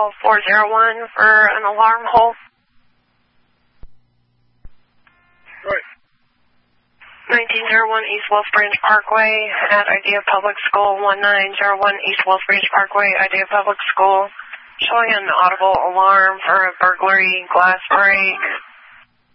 call 401 for an alarm hole. Right. 1901 East Wolf Branch Parkway at Idea Public School. 1901 East Wolf Branch Parkway, Idea Public School. Showing an audible alarm for a burglary, glass break.